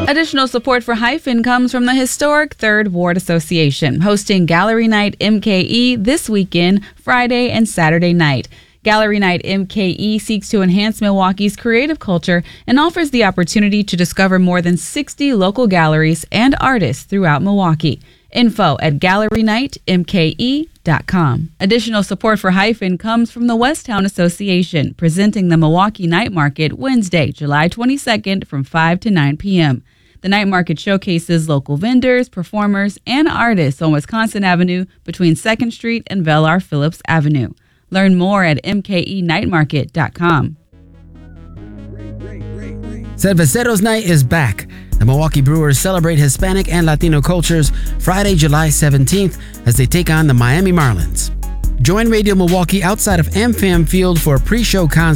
Additional support for Hyphen comes from the historic Third Ward Association, hosting Gallery Night MKE this weekend, Friday and Saturday night. Gallery Night MKE seeks to enhance Milwaukee's creative culture and offers the opportunity to discover more than 60 local galleries and artists throughout Milwaukee. Info at gallerynightmke.com. Additional support for Hyphen comes from the Westtown Association, presenting the Milwaukee Night Market Wednesday, July 22nd from 5 to 9 p.m. The night market showcases local vendors, performers, and artists on Wisconsin Avenue between 2nd Street and Velar Phillips Avenue. Learn more at mkenightmarket.com. Cerveceros Night is back. The Milwaukee Brewers celebrate Hispanic and Latino cultures Friday, July 17th as they take on the Miami Marlins. Join Radio Milwaukee outside of AmFam Field for a pre-show concert